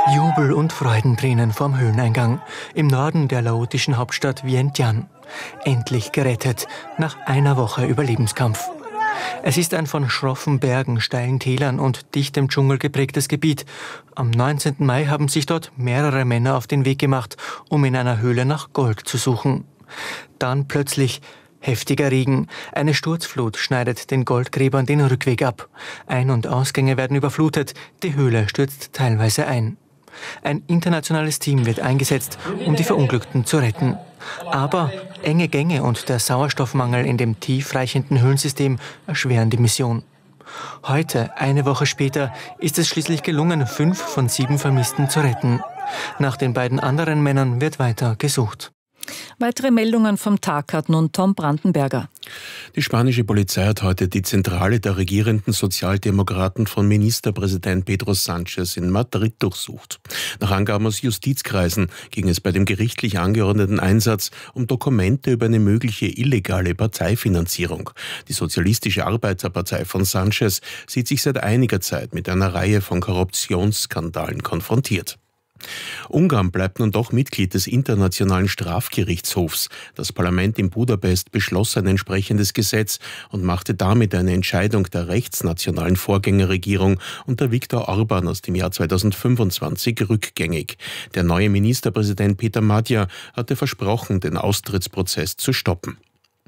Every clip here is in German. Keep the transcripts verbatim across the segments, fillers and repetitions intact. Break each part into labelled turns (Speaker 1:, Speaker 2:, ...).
Speaker 1: Jubel und Freudentränen vorm Höhleneingang im Norden der laotischen Hauptstadt Vientiane. Endlich gerettet, nach einer Woche Überlebenskampf. Es ist ein von schroffen Bergen, steilen Tälern und dichtem Dschungel geprägtes Gebiet. Am neunzehnten Mai haben sich dort mehrere Männer auf den Weg gemacht, um in einer Höhle nach Gold zu suchen. Dann plötzlich heftiger Regen. Eine Sturzflut schneidet den Goldgräbern den Rückweg ab. Ein- und Ausgänge werden überflutet. Die Höhle stürzt teilweise ein. Ein internationales Team wird eingesetzt, um die Verunglückten zu retten. Aber enge Gänge und der Sauerstoffmangel in dem tiefreichenden Höhlensystem erschweren die Mission. Heute, eine Woche später, ist es schließlich gelungen, fünf von sieben Vermissten zu retten. Nach den beiden anderen Männern wird weiter gesucht.
Speaker 2: Weitere Meldungen vom Tag hat nun Tom Brandenberger.
Speaker 3: Die spanische Polizei hat heute die Zentrale der regierenden Sozialdemokraten von Ministerpräsident Pedro Sánchez in Madrid durchsucht. Nach Angaben aus Justizkreisen ging es bei dem gerichtlich angeordneten Einsatz um Dokumente über eine mögliche illegale Parteifinanzierung. Die Sozialistische Arbeiterpartei von Sánchez sieht sich seit einiger Zeit mit einer Reihe von Korruptionsskandalen konfrontiert. Ungarn bleibt nun doch Mitglied des Internationalen Strafgerichtshofs. Das Parlament in Budapest beschloss ein entsprechendes Gesetz und machte damit eine Entscheidung der rechtsnationalen Vorgängerregierung unter Viktor Orbán aus dem Jahr zweitausendfünfundzwanzig rückgängig. Der neue Ministerpräsident Peter Magyar hatte versprochen, den Austrittsprozess zu stoppen.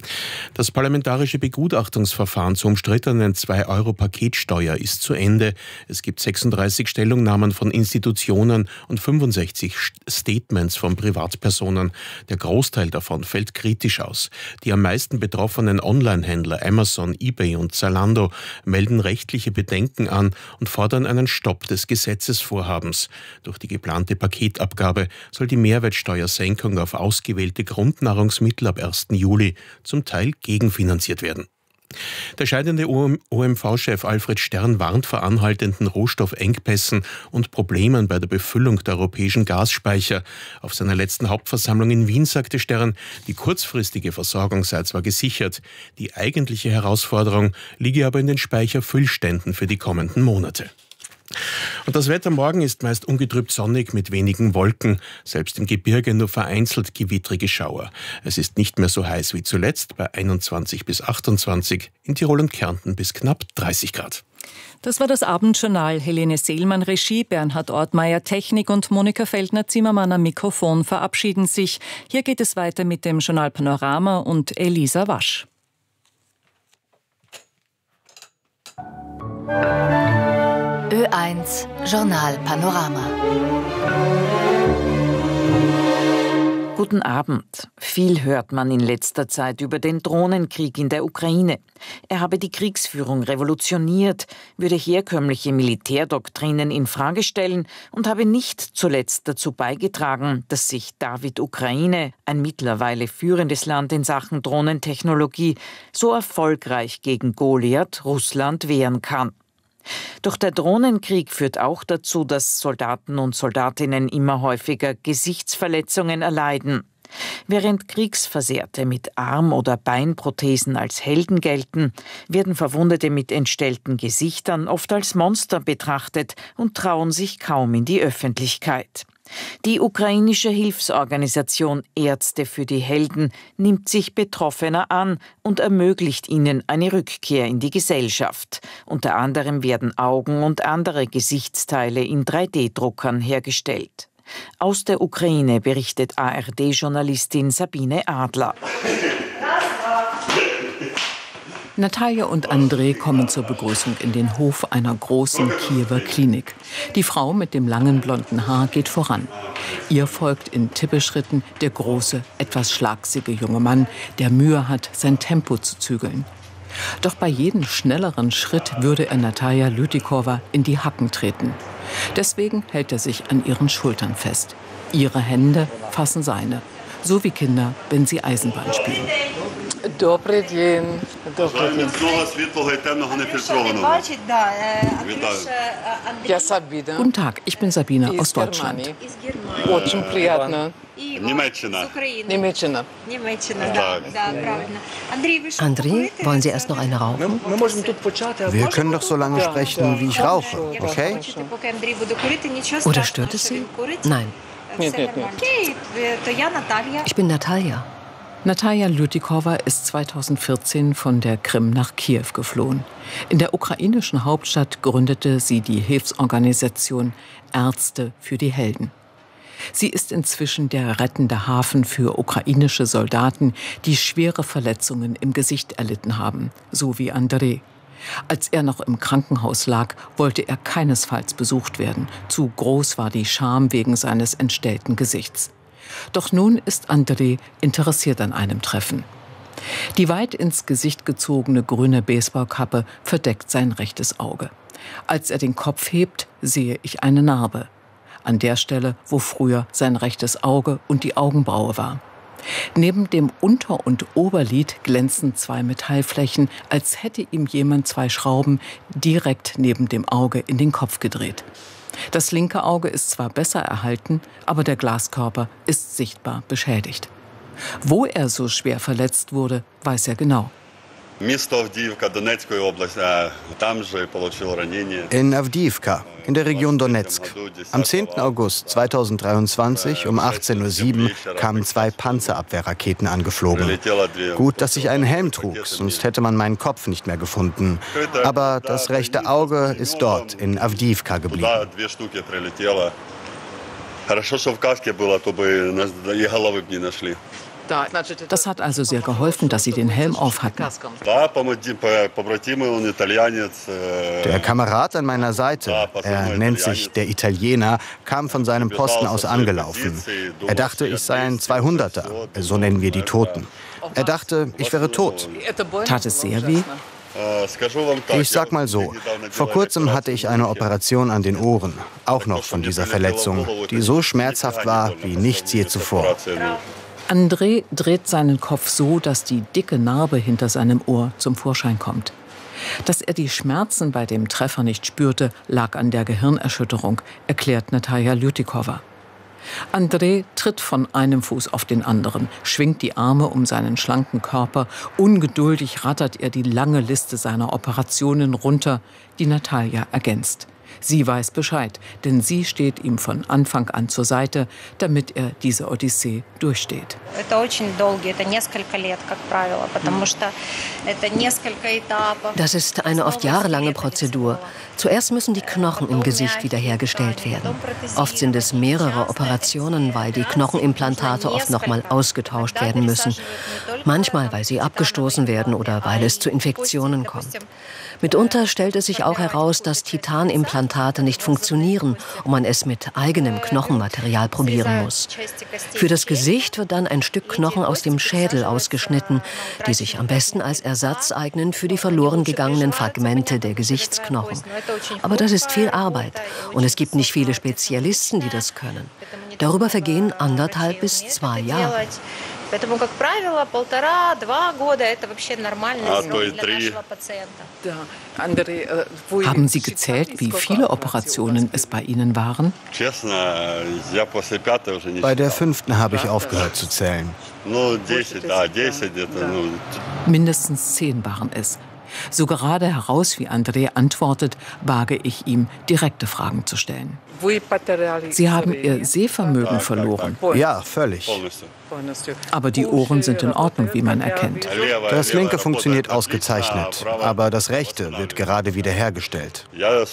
Speaker 3: Das parlamentarische Begutachtungsverfahren zur umstrittenen zwei Euro Paketsteuer ist zu Ende. Es gibt sechsunddreißig Stellungnahmen von Institutionen und fünfundsechzig Statements von Privatpersonen. Der Großteil davon fällt kritisch aus. Die am meisten betroffenen Onlinehändler Amazon, eBay und Zalando melden rechtliche Bedenken an und fordern einen Stopp des Gesetzesvorhabens. Durch die geplante Paketabgabe soll die Mehrwertsteuersenkung auf ausgewählte Grundnahrungsmittel ab ersten Juli zum Teil gegenfinanziert werden. Der scheidende O M V-Chef Alfred Stern warnt vor anhaltenden Rohstoffengpässen und Problemen bei der Befüllung der europäischen Gasspeicher. Auf seiner letzten Hauptversammlung in Wien sagte Stern, die kurzfristige Versorgung sei zwar gesichert, die eigentliche Herausforderung liege aber in den Speicherfüllständen für die kommenden Monate. Und das Wetter morgen ist meist ungetrübt sonnig mit wenigen Wolken, selbst im Gebirge nur vereinzelt gewittrige Schauer. Es ist nicht mehr so heiß wie zuletzt, bei einundzwanzig bis achtundzwanzig, in Tirol und Kärnten bis knapp dreißig Grad.
Speaker 2: Das war das Abendjournal. Helene Seelmann Regie, Bernhard Ortmeier Technik und Monika Feldner-Zimmermann am Mikrofon verabschieden sich. Hier geht es weiter mit dem Journal Panorama und Elisa Wasch.
Speaker 4: Ö eins Journal Panorama.
Speaker 5: Guten Abend. Viel hört man in letzter Zeit über den Drohnenkrieg in der Ukraine. Er habe die Kriegsführung revolutioniert, würde herkömmliche Militärdoktrinen in Frage stellen und habe nicht zuletzt dazu beigetragen, dass sich David Ukraine, ein mittlerweile führendes Land in Sachen Drohnentechnologie, so erfolgreich gegen Goliath Russland wehren kann. Doch der Drohnenkrieg führt auch dazu, dass Soldaten und Soldatinnen immer häufiger Gesichtsverletzungen erleiden. Während Kriegsversehrte mit Arm- oder Beinprothesen als Helden gelten, werden Verwundete mit entstellten Gesichtern oft als Monster betrachtet und trauen sich kaum in die Öffentlichkeit. Die ukrainische Hilfsorganisation Ärzte für die Helden nimmt sich Betroffener an und ermöglicht ihnen eine Rückkehr in die Gesellschaft. Unter anderem werden Augen und andere Gesichtsteile in drei D Druckern hergestellt. Aus der Ukraine berichtet A R D-Journalistin Sabine Adler.
Speaker 6: Natalia und André kommen zur Begrüßung in den Hof einer großen Kiewer Klinik. Die Frau mit dem langen blonden Haar geht voran. Ihr folgt in Tippeschritten der große, etwas schlagsige junge Mann, der Mühe hat, sein Tempo zu zügeln. Doch bei jedem schnelleren Schritt würde er Natalia Lütikowa in die Hacken treten. Deswegen hält er sich an ihren Schultern fest. Ihre Hände fassen seine, so wie Kinder, wenn sie Eisenbahn spielen.
Speaker 7: Добрий день. Добрий день.
Speaker 8: Світлого і темного нефільтрованого.
Speaker 7: Я Sabine.
Speaker 6: Guten Tag, ich bin Sabine aus Deutschland.
Speaker 7: Очень приятно.
Speaker 8: Німеччина.
Speaker 7: Німеччина.
Speaker 9: André, wollen Sie erst noch eine rauchen?
Speaker 10: Wir können doch so lange sprechen, wie ich rauche, okay?
Speaker 9: Oder stört es Sie? Nein. Ich bin Natalia.
Speaker 6: Natalia Lютикова ist zweitausendvierzehn von der Krim nach Kiew geflohen. In der ukrainischen Hauptstadt gründete sie die Hilfsorganisation Ärzte für die Helden. Sie ist inzwischen der rettende Hafen für ukrainische Soldaten, die schwere Verletzungen im Gesicht erlitten haben, so wie André. Als er noch im Krankenhaus lag, wollte er keinesfalls besucht werden. Zu groß war die Scham wegen seines entstellten Gesichts. Doch nun ist André interessiert an einem Treffen. Die weit ins Gesicht gezogene grüne Baseballkappe verdeckt sein rechtes Auge. Als er den Kopf hebt, sehe ich eine Narbe. An der Stelle, wo früher sein rechtes Auge und die Augenbraue war. Neben dem Unter- und Oberlid glänzen zwei Metallflächen, als hätte ihm jemand zwei Schrauben direkt neben dem Auge in den Kopf gedreht. Das linke Auge ist zwar besser erhalten, aber der Glaskörper ist sichtbar beschädigt. Wo er so schwer verletzt wurde, weiß er genau.
Speaker 10: In Awdijiwka, in der Region Donetsk. Am zehnten August zweitausenddreiundzwanzig um achtzehn Uhr sieben kamen zwei Panzerabwehrraketen angeflogen. Gut, dass ich einen Helm trug, sonst hätte man meinen Kopf nicht mehr gefunden. Aber das rechte Auge ist dort, in Awdijiwka geblieben.
Speaker 6: Das hat also sehr geholfen, dass Sie den Helm auf hatten.
Speaker 10: Der Kamerad an meiner Seite, er nennt sich der Italiener, kam von seinem Posten aus angelaufen. Er dachte, ich sei ein zweihunderter, so nennen wir die Toten. Er dachte, ich wäre tot.
Speaker 6: Tat es sehr weh?
Speaker 10: Ich sag mal so, vor kurzem hatte ich eine Operation an den Ohren, auch noch von dieser Verletzung, die so schmerzhaft war wie nichts je zuvor.
Speaker 6: André dreht seinen Kopf so, dass die dicke Narbe hinter seinem Ohr zum Vorschein kommt. Dass er die Schmerzen bei dem Treffer nicht spürte, lag an der Gehirnerschütterung, erklärt Natalia Lютикова. André tritt von einem Fuß auf den anderen, schwingt die Arme um seinen schlanken Körper. Ungeduldig rattert er die lange Liste seiner Operationen runter, die Natalia ergänzt. Sie weiß Bescheid, denn sie steht ihm von Anfang an zur Seite, damit er diese Odyssee durchsteht.
Speaker 9: Das ist eine oft jahrelange Prozedur. Zuerst müssen die Knochen im Gesicht wiederhergestellt werden. Oft sind es mehrere Operationen, weil die Knochenimplantate oft nochmal ausgetauscht werden müssen. Manchmal, weil sie abgestoßen werden oder weil es zu Infektionen kommt. Mitunter stellt es sich auch heraus, dass Titanimplantate nicht funktionieren und man es mit eigenem Knochenmaterial probieren muss. Für das Gesicht wird dann ein Stück Knochen aus dem Schädel ausgeschnitten, die sich am besten als Ersatz eignen für die verloren gegangenen Fragmente der Gesichtsknochen. Aber das ist viel Arbeit und es gibt nicht viele Spezialisten, die das können. Darüber vergehen anderthalb bis zwei Jahre.
Speaker 6: Haben Sie gezählt, wie viele Operationen es bei Ihnen waren?
Speaker 10: Bei der fünften habe ich aufgehört zu zählen.
Speaker 6: Mindestens zehn waren es. So gerade heraus, wie André antwortet, wage ich ihm, direkte Fragen zu stellen. Sie haben Ihr Sehvermögen verloren.
Speaker 10: Ja, völlig.
Speaker 6: Aber die Ohren sind in Ordnung, wie man erkennt.
Speaker 10: Das linke funktioniert ausgezeichnet, aber das rechte wird gerade wiederhergestellt.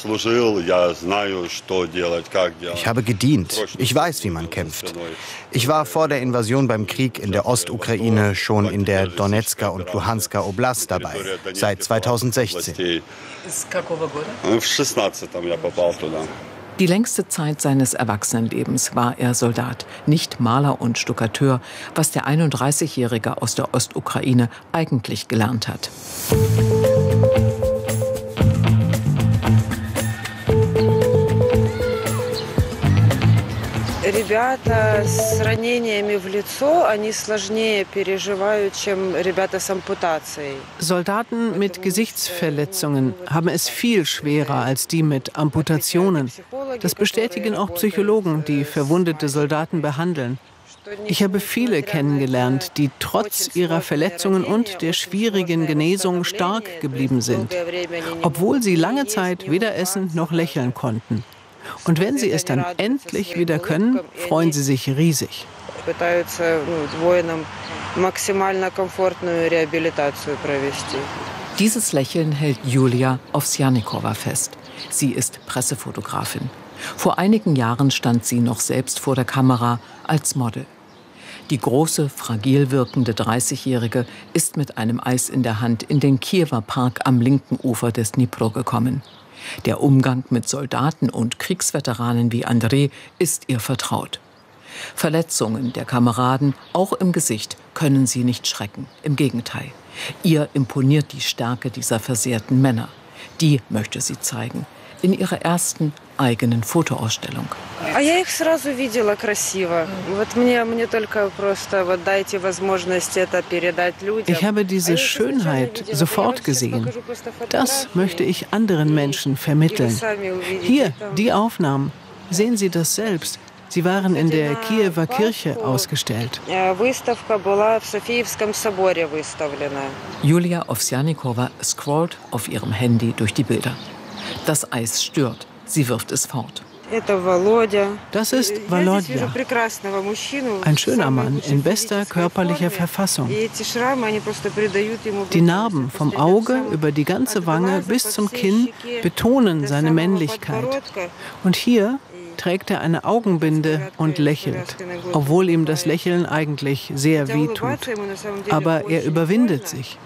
Speaker 10: Ich habe gedient. Ich weiß, wie man kämpft. Ich war vor der Invasion beim Krieg in der Ostukraine schon in der Donetsker und Luhansker Oblast dabei, seit zweitausendsechzehn.
Speaker 6: Die längste Zeit seines Erwachsenenlebens war er Soldat, nicht Maler und Stuckateur, was der einunddreißigjährige aus der Ostukraine eigentlich gelernt hat.
Speaker 11: Ребята с ранениями в лицо, они сложнее переживают, чем ребята с ампутацией.
Speaker 12: Soldaten mit Gesichtsverletzungen haben es viel schwerer als die mit Amputationen. Das bestätigen auch Psychologen, die verwundete Soldaten behandeln. Ich habe viele kennengelernt, die trotz ihrer Verletzungen und der schwierigen Genesung stark geblieben sind, obwohl sie lange Zeit weder essen noch lächeln konnten. Und wenn sie es dann endlich wieder können, freuen sie sich riesig.
Speaker 6: Dieses Lächeln hält Julia Ovsjannikowa fest. Sie ist Pressefotografin. Vor einigen Jahren stand sie noch selbst vor der Kamera als Model. Die große, fragil wirkende dreißigjährige ist mit einem Eis in der Hand in den Kiewer Park am linken Ufer des Dnipro gekommen. Der Umgang mit Soldaten und Kriegsveteranen wie Andrei ist ihr vertraut. Verletzungen der Kameraden, auch im Gesicht, können sie nicht schrecken. Im Gegenteil. Ihr imponiert die Stärke dieser versehrten Männer. Die möchte sie zeigen. In ihrer ersten eigenen Fotoausstellung.
Speaker 12: Ich habe diese Schönheit sofort gesehen. Das möchte ich anderen Menschen vermitteln. Hier, die Aufnahmen. Sehen Sie das selbst. Sie waren in der Kiewer Kirche ausgestellt.
Speaker 6: Julia Ovsjannikowa scrollt auf ihrem Handy durch die Bilder. Das Eis stört. Sie wirft es fort.
Speaker 12: Das ist Volodya, ein schöner Mann in bester körperlicher Verfassung. Die Narben vom Auge über die ganze Wange bis zum Kinn betonen seine Männlichkeit. Und hier trägt er eine Augenbinde und lächelt, obwohl ihm das Lächeln eigentlich sehr weh tut. Aber er überwindet sich.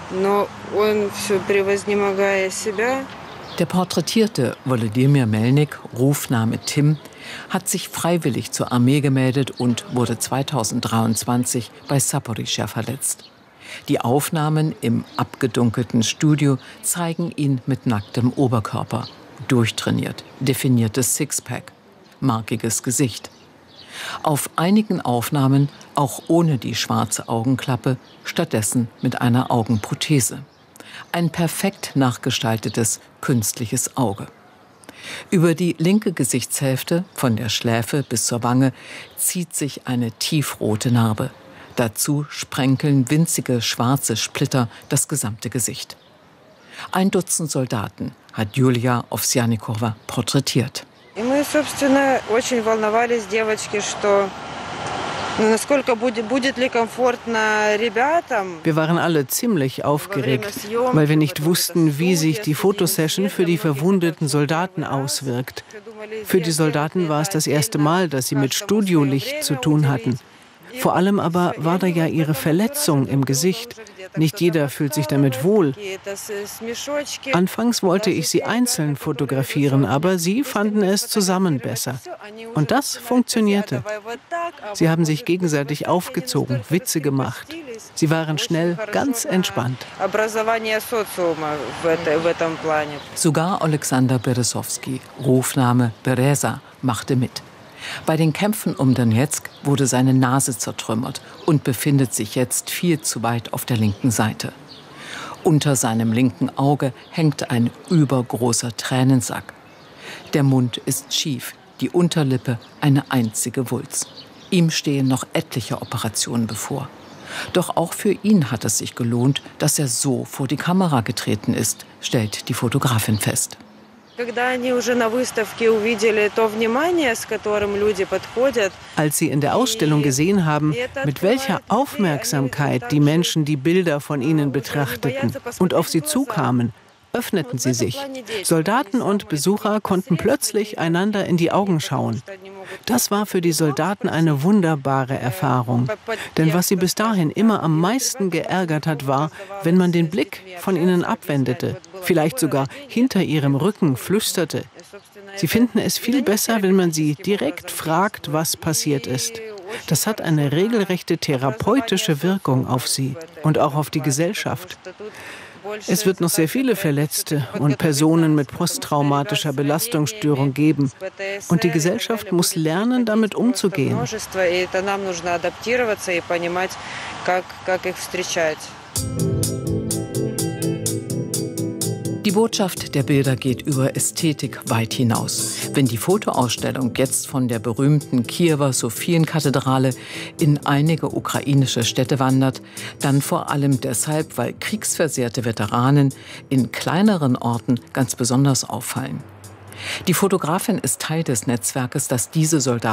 Speaker 6: Der Porträtierte Volodymyr Melnik, Rufname Tim, hat sich freiwillig zur Armee gemeldet und wurde zweitausenddreiundzwanzig bei Saporischschja verletzt. Die Aufnahmen im abgedunkelten Studio zeigen ihn mit nacktem Oberkörper, durchtrainiert, definiertes Sixpack, markiges Gesicht. Auf einigen Aufnahmen auch ohne die schwarze Augenklappe, stattdessen mit einer Augenprothese. Ein perfekt nachgestaltetes künstliches Auge. Über die linke Gesichtshälfte, von der Schläfe bis zur Wange, zieht sich eine tiefrote Narbe. Dazu sprenkeln winzige schwarze Splitter das gesamte Gesicht. Ein Dutzend Soldaten hat Julia Ovsjannikowa porträtiert.
Speaker 12: Wir waren alle ziemlich aufgeregt, weil wir nicht wussten, wie sich die Fotosession für die verwundeten Soldaten auswirkt. Für die Soldaten war es das erste Mal, dass sie mit Studiolicht zu tun hatten. Vor allem aber war da ja ihre Verletzung im Gesicht. Nicht jeder fühlt sich damit wohl. Anfangs wollte ich sie einzeln fotografieren, aber sie fanden es zusammen besser. Und das funktionierte. Sie haben sich gegenseitig aufgezogen, Witze gemacht. Sie waren schnell ganz entspannt.
Speaker 6: Sogar Alexander Berezowski, Rufname Bereza, machte mit. Bei den Kämpfen um Donezk wurde seine Nase zertrümmert und befindet sich jetzt viel zu weit auf der linken Seite. Unter seinem linken Auge hängt ein übergroßer Tränensack. Der Mund ist schief, die Unterlippe eine einzige Wulst. Ihm stehen noch etliche Operationen bevor. Doch auch für ihn hat es sich gelohnt, dass er so vor die Kamera getreten ist, stellt die Fotografin fest.
Speaker 12: Als sie in der Ausstellung gesehen haben, mit welcher Aufmerksamkeit die Menschen die Bilder von ihnen betrachteten und auf sie zukamen, öffneten sie sich. Soldaten und Besucher konnten plötzlich einander in die Augen schauen. Das war für die Soldaten eine wunderbare Erfahrung. Denn was sie bis dahin immer am meisten geärgert hat, war, wenn man den Blick von ihnen abwendete, vielleicht sogar hinter ihrem Rücken flüsterte. Sie finden es viel besser, wenn man sie direkt fragt, was passiert ist. Das hat eine regelrechte therapeutische Wirkung auf sie und auch auf die Gesellschaft. Es wird noch sehr viele Verletzte und Personen mit posttraumatischer Belastungsstörung geben. Und die Gesellschaft muss lernen, damit umzugehen.
Speaker 6: Die Botschaft der Bilder geht über Ästhetik weit hinaus. Wenn die Fotoausstellung jetzt von der berühmten Kiewer Sophienkathedrale in einige ukrainische Städte wandert, dann vor allem deshalb, weil kriegsversehrte Veteranen in kleineren Orten ganz besonders auffallen. Die Fotografin ist Teil des Netzwerkes, das diese Soldaten